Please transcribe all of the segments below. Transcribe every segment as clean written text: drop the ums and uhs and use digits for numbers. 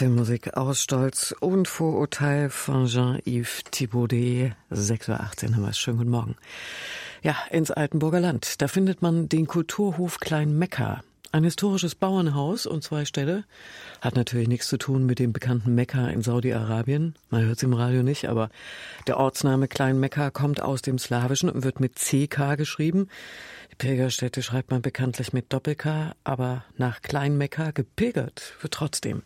Filmmusik aus Stolz und Vorurteil von Jean-Yves Thibaudet. 6:18 Uhr haben wir es. Schönen guten Morgen. Ja, ins Altenburger Land. Da findet man den Kulturhof Klein Mekka. Ein historisches Bauernhaus und 2 Ställe. Hat natürlich nichts zu tun mit dem bekannten Mekka in Saudi-Arabien. Man hört es im Radio nicht, aber der Ortsname Klein Mekka kommt aus dem Slawischen und wird mit CK geschrieben. Die Pilgerstätte schreibt man bekanntlich mit Doppel-K, aber nach Klein Mekka gepilgert wird trotzdem.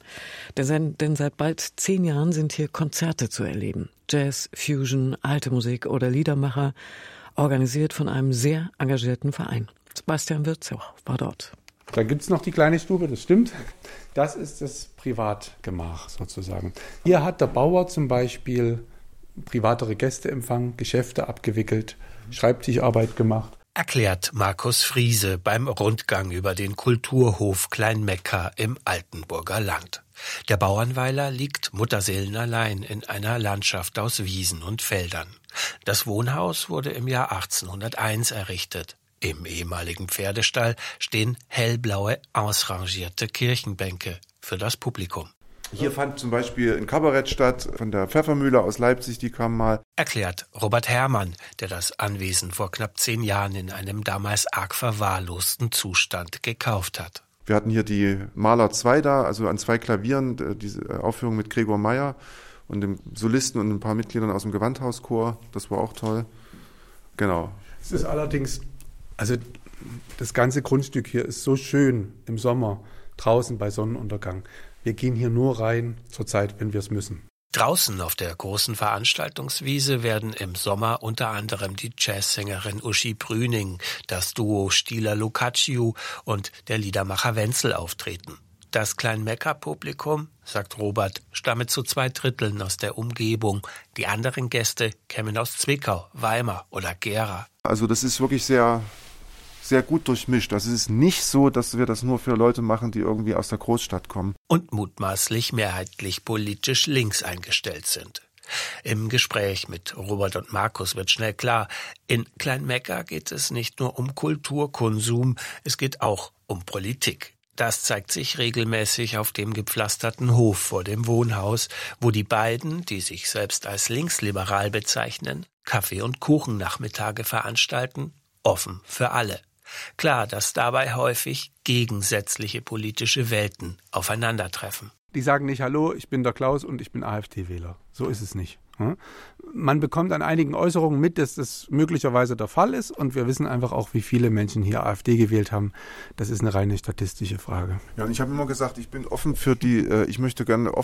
Denn seit bald 10 Jahren sind hier Konzerte zu erleben. Jazz, Fusion, alte Musik oder Liedermacher, organisiert von einem sehr engagierten Verein. Sebastian Wirzoch war dort. Da gibt es noch die kleine Stube, das stimmt. Das ist das Privatgemach sozusagen. Hier hat der Bauer zum Beispiel privatere Gäste empfangen, Geschäfte abgewickelt, Schreibtischarbeit gemacht. Erklärt Markus Friese beim Rundgang über den Kulturhof Klein Mekka im Altenburger Land. Der Bauernweiler liegt mutterseelenallein in einer Landschaft aus Wiesen und Feldern. Das Wohnhaus wurde im Jahr 1801 errichtet. Im ehemaligen Pferdestall stehen hellblaue, ausrangierte Kirchenbänke für das Publikum. Hier fand zum Beispiel ein Kabarett statt von der Pfeffermühle aus Leipzig, die kam mal. Erklärt Robert Herrmann, der das Anwesen vor knapp 10 Jahren in einem damals arg verwahrlosten Zustand gekauft hat. Wir hatten hier die Maler 2 da, also an 2 Klavieren, diese Aufführung mit Gregor Meyer und dem Solisten und ein paar Mitgliedern aus dem Gewandhauschor. Das war auch toll. Genau. Es ist allerdings, also das ganze Grundstück hier ist so schön im Sommer, draußen bei Sonnenuntergang. Wir gehen hier nur rein zur Zeit, wenn wir es müssen. Draußen auf der großen Veranstaltungswiese werden im Sommer unter anderem die Jazzsängerin Uschi Brüning, das Duo Stieler Lucaccio und der Liedermacher Wenzel auftreten. Das Klein-Mekka-Publikum, sagt Robert, stamme zu 2/3 aus der Umgebung. Die anderen Gäste kämen aus Zwickau, Weimar oder Gera. Also das ist wirklich sehr, sehr gut durchmischt. Also es ist nicht so, dass wir das nur für Leute machen, die irgendwie aus der Großstadt kommen. Und mutmaßlich mehrheitlich politisch links eingestellt sind. Im Gespräch mit Robert und Markus wird schnell klar, in Klein Mekka geht es nicht nur um Kulturkonsum, es geht auch um Politik. Das zeigt sich regelmäßig auf dem gepflasterten Hof vor dem Wohnhaus, wo die beiden, die sich selbst als linksliberal bezeichnen, Kaffee- und Kuchennachmittage veranstalten, offen für alle. Klar, dass dabei häufig gegensätzliche politische Welten aufeinandertreffen. Die sagen nicht, hallo, ich bin der Klaus und ich bin AfD-Wähler. So ist es nicht. Man bekommt an einigen Äußerungen mit, dass das möglicherweise der Fall ist und wir wissen einfach auch, wie viele Menschen hier AfD gewählt haben. Das ist eine reine statistische Frage. Ja, und ich habe immer gesagt, ich bin offen ich möchte gerne